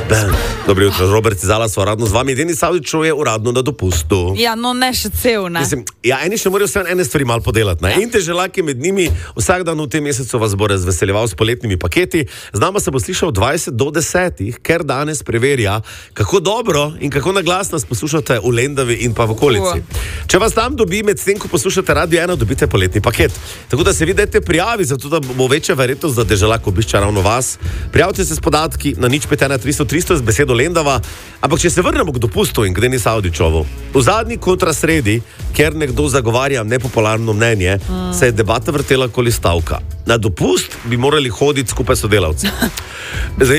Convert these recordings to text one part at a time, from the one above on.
Dobro jutro, Robert Zala, sva uradno z vami. Denis Avdiću je uradno na dopustu. Ja, no ne še cel, ne. Mislim, eni še morajo vse ene stvari malo podelati, ne? In teželaki med njimi vsak dan v tem mesecu vas bo razveseljeval s poletnimi paketi. Z nama se bo slišal 20 do 10, ker danes preverja, kako dobro in kako na glas nas poslušate v Lendavi in pa v okolici. Če vas tam dobi, med tem, ko poslušate Radio 1, dobite poletni paket. Tako da se vi dajte prijavi, zato da bo večja verjetnost, da deželak obišča ravno vas. Prijavite se s podatki na 051 300 z besedo Lendava. Ampak če se vrnemo k dopustu in k Denisu Avdićovu, v zadnji kontrasredi, ker nekdo zagovarja nepopularno mnenje, se je debata vrtela okoli stavka. Na dopust bi morali hoditi skupaj sodelavci. Zdaj,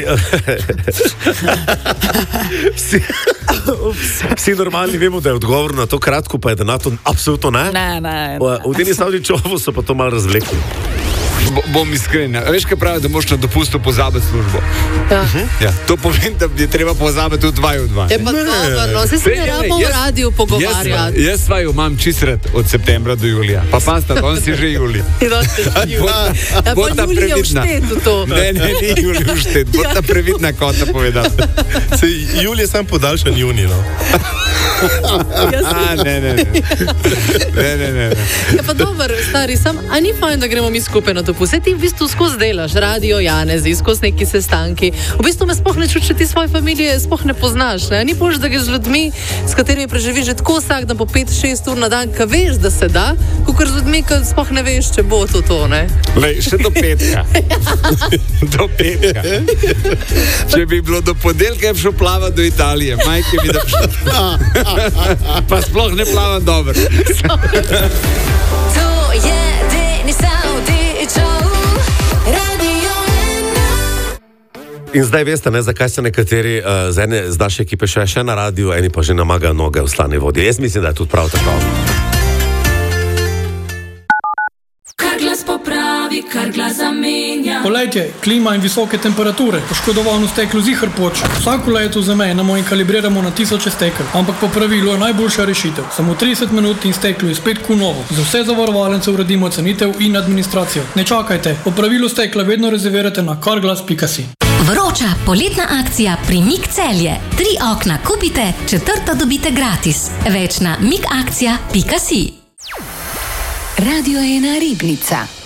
vsi normalni vemo, da je odgovor na to kratko, pa je da na to absolutno ne. Ne. V Denisu Avdićovu so pa to malo razvlekli. Bom iskren. Veš, kaj pravi, da moraš na dopustu pozabiti službo? Ja. To pomeni, da je treba pozabiti tudi 2 v 2. Je pa dobro, se ne rabimo v radiju pogovarjati. Jaz svaju imam čistred od septembra do julija. Pa pasta, on si že julij. Ja, pa Julija v Štetu to. Ne, ni Julij v Štetu. Bo ta previdna kota povedala. Julij je sam podaljšan junij, no. Ne. Ja, pa dober, stari, a ni fajn, da gremo mi skupaj na dopust? Ti v bistvu skozi delaš, Radio Janezi, skozi neki sestanki. V bistvu me sploh ne čuti, če ti svoje familije sploh ne poznaš, ne? Ni boš, da greš z ljudmi, s katerimi preživiš že tako vsak dan po 5-6 ur na dan, ka veš, da se da, kakor z ljudmi, ka sploh ne veš, če bo to, ne? Lej, še do petka. Do petka. Če bi bilo do ponedeljka, bi šel plavat do Italije. Majke mi da pa sploh ne plavam dobro. To je Denis Avdićov, Radio 1. In zdaj veste, ne, zakaj so nekateri z naše ekipe še na radiju, eni pa že namagajo noge v slane vodje. Jaz mislim, da je tudi prav tako. Kar glas popravi, kar glas zamenja. Poletje, klima in visoke temperature, poškodovano steklo zihar poč. Vsako leto zamejamo in kalibriramo na 1000 stekel, ampak po pravilu je najboljša rešitev. Samo 30 minut in steklo je spet novo. Za vse zavarovalnice uredimo cenitev in administracijo. Ne čakajte, po pravilu stekla vedno rezervirate na carglass.si. Vroča poletna akcija pri MIG Celje. 3 okna kupite, 4. dobite gratis. Več na migakcija.si. Radio 1 Ribnica.